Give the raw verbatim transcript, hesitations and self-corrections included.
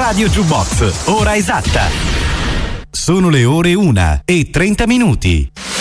Radio Jukebox, ora esatta. Sono le ore una e trenta minuti.